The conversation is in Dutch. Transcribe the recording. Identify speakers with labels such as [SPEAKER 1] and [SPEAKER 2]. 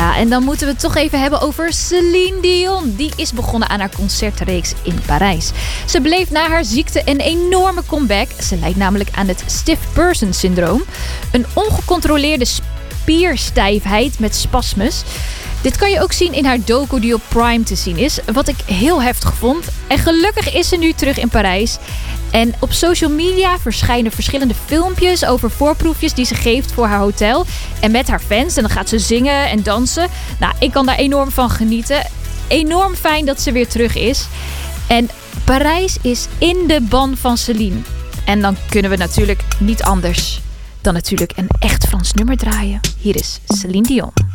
[SPEAKER 1] Ja, en dan moeten we het toch even hebben over Céline Dion. Die is begonnen aan haar concertreeks in Parijs. Ze beleeft na haar ziekte een enorme comeback. Ze lijdt namelijk aan het stiff person syndroom. Een ongecontroleerde spierstijfheid met spasmes. Dit kan je ook zien in haar docu die op Prime te zien is. Wat ik heel heftig vond. En gelukkig is ze nu terug in Parijs. En op social media verschijnen verschillende filmpjes over voorproefjes die ze geeft voor haar hotel. En met haar fans. En dan gaat ze zingen en dansen. Nou, ik kan daar enorm van genieten. Enorm fijn dat ze weer terug is. En Parijs is in de ban van Céline. En dan kunnen we natuurlijk niet anders dan natuurlijk een echt Frans nummer draaien. Hier is Céline Dion.